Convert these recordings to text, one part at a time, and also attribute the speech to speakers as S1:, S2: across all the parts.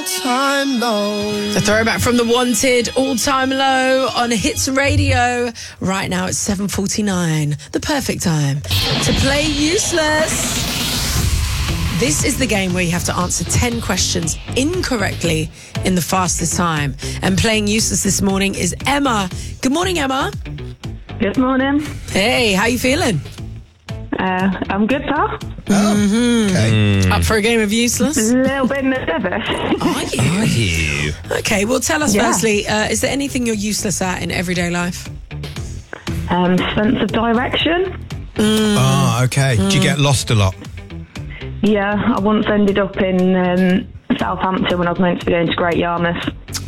S1: all-time low.
S2: A throwback from The Wanted, All Time Low on Hits Radio. Right now it's 7:49, the perfect time to play Useless. This is the game where you have to answer 10 questions incorrectly in the fastest time. And playing Useless this morning is Emma. Good morning, Emma.
S3: Good morning.
S2: Hey, how you feeling?
S3: I'm good, pal.
S1: Okay.
S2: Up for a game of Useless?
S3: A little bit nervous.
S2: Are you? Okay, well, tell us
S3: Yeah.
S2: firstly, is there anything you're useless at in everyday life?
S3: Sense of direction.
S1: Okay. Do you get lost a lot?
S3: Yeah, I once ended up in Southampton when I was meant to be going to Great Yarmouth.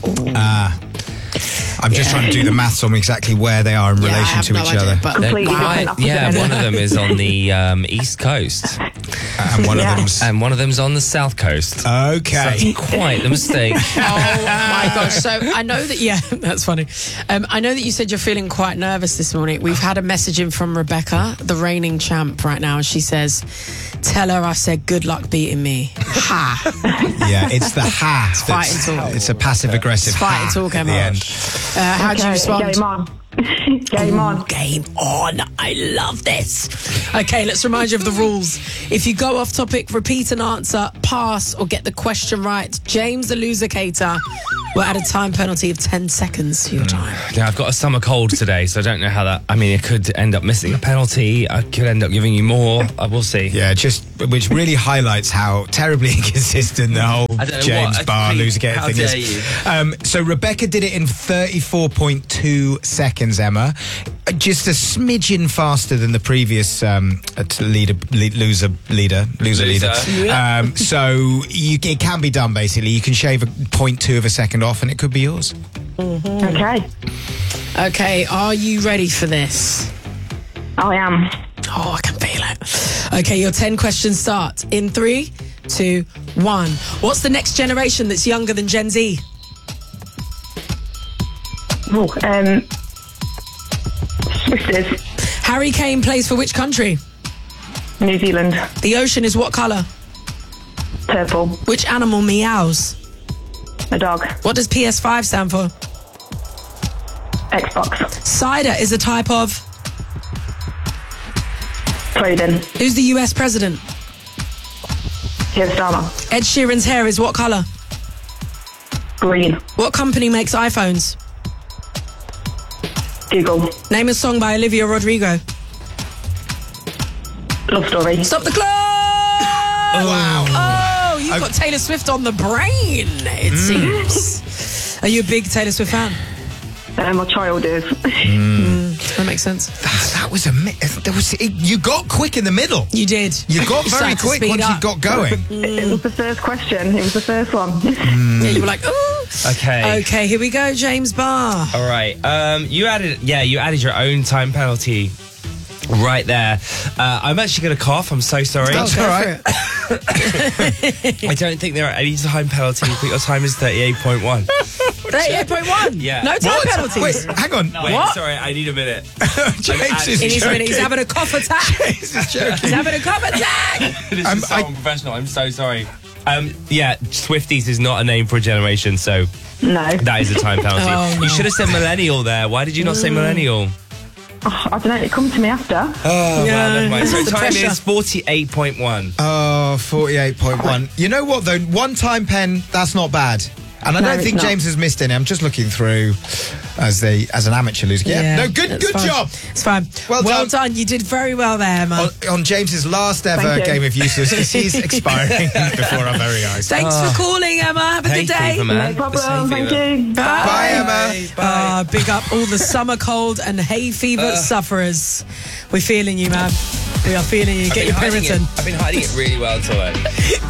S1: I'm just trying to do the maths on exactly where they are in
S2: Yeah, I
S1: relation
S2: have
S1: to
S2: no
S1: each
S2: idea,
S1: other.
S2: but
S3: Completely
S2: wow.
S3: different opposite
S4: Yeah,
S3: end.
S4: one of them is on the East Coast,
S1: And one
S3: Yeah.
S1: of them's...
S4: and one of them's on the South Coast. So
S1: Okay.
S4: that's quite the mistake.
S2: Oh my gosh. So I know that, yeah, that's funny. I know that you said you're feeling quite nervous this morning. We've had a message in from Rebecca, the reigning champ right now, and she says, tell her I said good luck beating me. Ha.
S1: Yeah, it's the ha.
S2: fighting talk.
S1: It's a passive-aggressive
S2: It's fighting
S1: ha
S2: talk,
S1: at the
S2: Emma.
S1: end.
S2: How do you
S3: Okay,
S2: respond?
S3: Game on. Game on.
S2: Game on. I love this. Okay, let's remind you of the rules. If you go off topic, repeat an answer, pass, or get the question right, James the Losercator will add a time penalty of 10 seconds to your time.
S4: Yeah, I've got a summer cold today, so I don't know how that. I mean, it could end up missing a penalty. I could end up giving you more. We'll see.
S1: Yeah, which really highlights how terribly inconsistent the whole
S4: I don't know
S1: James
S4: what-
S1: Barr
S4: please,
S1: Losercator
S4: how
S1: thing
S4: dare
S1: is. So Rebecca did it in 34.2 seconds, Emma. Just a smidgen faster than the previous loser leader. So it can be done, basically. You can shave a 0.2 of a second off and it could be yours.
S3: Okay.
S2: Okay, are you ready for this?
S3: I am.
S2: Oh, I can feel it. Okay, your 10 questions start in 3, 2, 1. What's the next generation that's younger than Gen Z?
S3: Oh, Swifters.
S2: Harry Kane plays for which country?
S3: New Zealand.
S2: The ocean is what colour?
S3: Purple.
S2: Which animal meows?
S3: A dog.
S2: What does PS5 stand for?
S3: Xbox.
S2: Cider is a type of...
S3: Clothing.
S2: Who's the US president?
S3: Keir Starmer.
S2: Ed Sheeran's hair is what colour?
S3: Green.
S2: What company makes iPhones?
S3: Google.
S2: Name a song by Olivia Rodrigo.
S3: Love Story.
S2: Stop the clock!
S1: Wow.
S2: Oh, you've got Taylor Swift on the brain, it seems. Are you a big Taylor Swift fan?
S3: My child is.
S2: That makes sense.
S1: That was you got quick in the middle.
S2: You did.
S1: You got very
S2: started to
S1: quick
S2: speed
S1: once you
S2: up.
S1: got going.
S3: It was the first question. It was the first one.
S2: Yeah, you were like, ooh.
S4: Okay.
S2: Okay, here we go, James Barr.
S4: All right. You added your own time penalty right there. I'm actually going to cough. I'm so sorry.
S1: That's
S2: Go
S1: all
S2: for
S1: right.
S2: it.
S4: I don't think there are any time penalties, but your time is 38.1.
S2: 38.1?
S4: Yeah.
S2: No time
S1: What?
S2: penalties?
S1: Wait, hang on.
S4: Wait,
S2: What?
S4: sorry, I need a minute.
S1: James is
S2: In his minute, he's
S1: joking.
S2: having a cough attack.
S1: James is joking.
S2: He's having a cough attack.
S4: This is so unprofessional. I'm so sorry. Yeah, Swifties is not a name for a generation, so
S3: No.
S4: that is a time penalty.
S2: Oh, no.
S4: You should have said millennial there. Why did you not say millennial?
S3: Oh, I don't know. It come to me after.
S4: Well, never mind. So
S2: the
S4: time
S2: pressure.
S4: is 48.1.
S1: Oh, 48.1. You know what, though? One time pen, that's not bad. And I
S3: No,
S1: don't
S3: it's
S1: think
S3: not.
S1: James has missed any. I'm just looking through as an amateur loser. Yeah. No, good
S2: it's fine.
S1: job.
S2: It's fine.
S1: Well done.
S2: You did very well there, Emma.
S1: On James's last ever
S3: Thank you.
S1: game of Useless, because he's expiring before our very eyes.
S2: Thanks for calling, Emma. Have a good day.
S4: Man.
S3: No problem. Thank you.
S1: Bye, Emma.
S2: Big up all the summer cold and hay fever sufferers. We're feeling you, man. We are feeling you. Get your Piriton.
S4: I've been hiding it really well, Toy.